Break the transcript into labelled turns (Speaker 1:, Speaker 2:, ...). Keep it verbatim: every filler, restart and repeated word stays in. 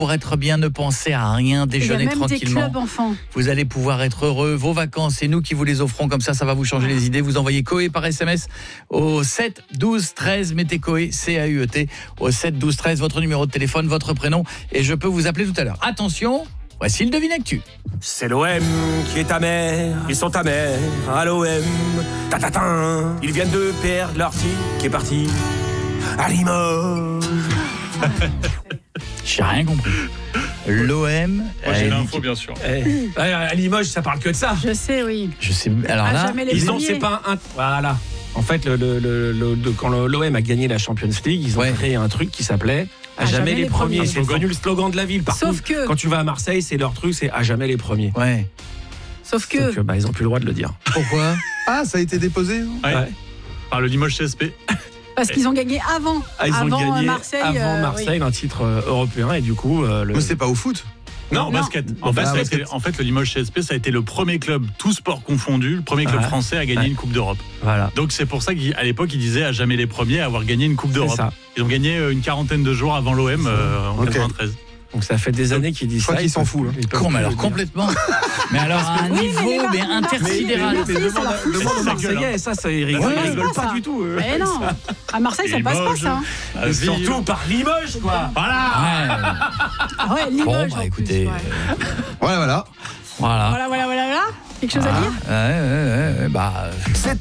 Speaker 1: Pour être bien, ne pensez à rien, déjeunez tranquillement.
Speaker 2: Il y a même des clubs enfants.
Speaker 1: Vous allez pouvoir être heureux. Vos vacances, c'est nous qui vous les offrons. Comme ça, ça va vous changer les idées. Vous envoyez Coé par S M S au sept douze treize. Mettez Coé, C A U E T, au sept douze treize. Votre numéro de téléphone, votre prénom. Et je peux vous appeler tout à l'heure. Attention, voici le Devine Actu.
Speaker 3: C'est l'O M qui est ta mère. Ils sont ta mère à l'O M. Ta-ta-ta. Ils viennent de perdre leur fille qui est partie à Limoges.
Speaker 1: J'ai rien compris. L'O M.
Speaker 4: Moi, j'ai l'info, bien sûr.
Speaker 3: Eh, à Limoges, ça parle que de ça.
Speaker 2: Je sais, oui.
Speaker 1: Je sais. Alors
Speaker 2: À
Speaker 1: là,
Speaker 2: jamais les
Speaker 3: Ils ont,
Speaker 2: premiers.
Speaker 3: c'est pas un. Voilà. En fait, le, le, le, le- le- quand l'O M a gagné la Champions League, ils ont
Speaker 1: Ouais.
Speaker 3: créé un truc qui s'appelait à, jamais, les premiers.
Speaker 2: premiers.
Speaker 3: C'est devenu le slogan de la ville. Par
Speaker 2: Sauf
Speaker 3: contre,
Speaker 2: que-
Speaker 3: quand tu vas à Marseille, c'est leur truc, c'est à jamais les premiers.
Speaker 1: ouais.
Speaker 2: Sauf que.
Speaker 3: Donc, bah, ils ont plus le droit de le dire.
Speaker 1: Pourquoi?
Speaker 5: Ah, ça a été déposé.
Speaker 4: Ouais.
Speaker 3: Ouais.
Speaker 4: Par le Limoges C S P.
Speaker 2: Parce qu'ils ont gagné avant.
Speaker 3: Ah, ils
Speaker 2: avant
Speaker 3: ont gagné
Speaker 2: Marseille.
Speaker 3: avant
Speaker 2: euh,
Speaker 3: Marseille un titre euh, européen et du coup euh, le...
Speaker 5: Mais c'est pas au foot.
Speaker 4: Non,
Speaker 2: Non.
Speaker 4: basket. En fait,
Speaker 5: Ah,
Speaker 4: ça a
Speaker 5: basket.
Speaker 4: été- en fait, le Limoges C S P, ça a été le premier club, tout sport confondu, le premier club
Speaker 3: Ouais.
Speaker 4: français à gagner
Speaker 3: Ouais.
Speaker 4: une Coupe d'Europe.
Speaker 3: voilà.
Speaker 4: Donc c'est pour ça qu'à l'époque, ils disaient à jamais les premiers à avoir gagné une Coupe d'Europe.
Speaker 3: ça.
Speaker 4: Ils ont gagné euh, une quarantaine de jours avant l'O M euh, en
Speaker 5: Ok.
Speaker 4: quatre-vingt-träze.
Speaker 3: Donc ça fait des années qu'ils disent
Speaker 5: Je crois
Speaker 3: ça.
Speaker 5: qu'ils
Speaker 3: ils
Speaker 5: s'en
Speaker 3: peuvent-
Speaker 5: foutent, hein.
Speaker 3: ils peuvent
Speaker 1: Con,
Speaker 3: plus
Speaker 1: mais
Speaker 3: le
Speaker 1: alors
Speaker 3: dire.
Speaker 1: complètement. Mais alors à un
Speaker 2: Oui, mais
Speaker 1: niveau
Speaker 2: les Mar-
Speaker 1: mais
Speaker 2: les
Speaker 1: intersidéral.
Speaker 2: Marseillais,
Speaker 3: Mais
Speaker 2: ça
Speaker 3: demande,
Speaker 2: leur fout
Speaker 3: demande
Speaker 2: ça.
Speaker 3: aux Marseillais, ça, ça ils rigolent,
Speaker 1: Ouais,
Speaker 3: ils
Speaker 2: c'est
Speaker 3: rigolent
Speaker 2: pas
Speaker 3: pas
Speaker 2: ça.
Speaker 3: du tout. eux.
Speaker 2: Mais non. À Marseille, ça passe pas,
Speaker 4: Limoges.
Speaker 2: ça. hein.
Speaker 4: À
Speaker 3: Et
Speaker 4: Ville.
Speaker 3: surtout par Limoges, quoi.
Speaker 4: Voilà.
Speaker 1: Ouais.
Speaker 2: Ah ouais, Limoges.
Speaker 1: Bon,
Speaker 2: en
Speaker 1: bah
Speaker 2: plus,
Speaker 1: écoutez,
Speaker 2: ouais.
Speaker 1: euh,
Speaker 5: Voilà, voilà.
Speaker 1: voilà.
Speaker 2: Voilà, voilà, voilà, voilà. Quelque chose à dire
Speaker 1: Ouais, ouais, ouais, ouais, bah.